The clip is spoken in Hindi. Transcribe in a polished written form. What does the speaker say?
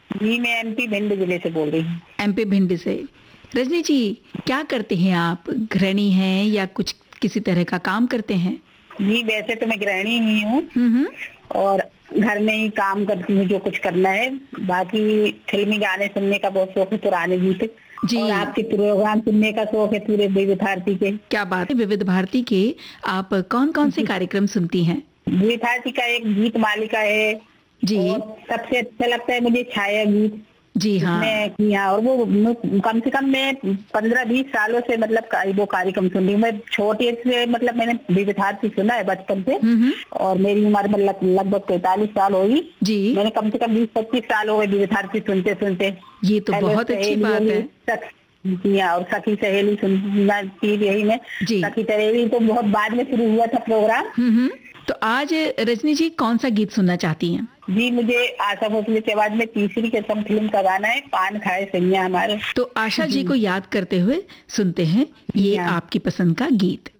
जी मैं एमपी भिंड जिले से बोल रही हूँ। एमपी भिंड से। रजनी जी, क्या करते हैं आप? गृहिणी हैं या कुछ किसी तरह का काम करते हैं? जी वैसे तो मैं गृहिणी ही हूँ हम्म। और घर में ही काम करती हूँ जो कुछ करना है। बाकी फिल्मी गाने सुनने का बहुत शौक है, पुराने गीत जी। और आपके प्रोग्राम सुनने का शौक है पूरे विविध भारती के। क्या बात है। विविध भारती के आप कौन कौन से कार्यक्रम सुनती हैं? विविध भारती का एक गीत मालिका है जी और सबसे अच्छा लगता है मुझे छाया गीत। जी हाँ। उसमें किया और वो कम से कम मैं 15-20 सालों से मतलब वो कार्यक्रम सुन रही हूँ। मैं छोटे से मतलब मैंने विविध भारती सुना है बचपन से और मेरी उम्र में लगभग 43 साल होगी। जी। मैंने कम से कम 20-25 साल हो गए विविध भारती सुनते सुनते। ये तो बहुत अच्छी बात है। और सखी सहेली सुनना थी यही में। सखी सहेली तो बहुत बाद में शुरू हुआ था प्रोग्राम। तो आज रजनी जी कौन सा गीत सुनना चाहती हैं? जी मुझे आशा भोसले की आवाज में तीसरी कसम फिल्म का गाना है, पान खाए सैया हमारे। तो आशा जी को याद करते हुए सुनते हैं ये आपकी पसंद का गीत।